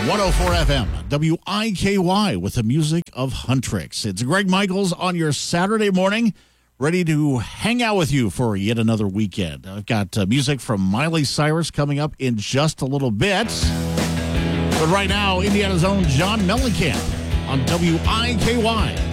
104 FM, WIKY, with the music of Huntrix. It's Greg Michaels on your Saturday morning, ready to hang out with you for yet another weekend. I've got music from Miley Cyrus coming up in just a little bit. But right now, Indiana's own John Mellencamp on WIKY.